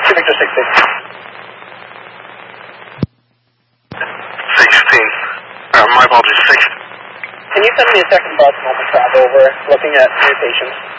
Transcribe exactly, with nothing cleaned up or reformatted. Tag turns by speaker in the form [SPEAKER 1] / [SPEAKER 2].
[SPEAKER 1] Victor sixteen.
[SPEAKER 2] sixteen. Uh, my apologies, six.
[SPEAKER 1] Can you send me a second bus moment travel over looking at new patients?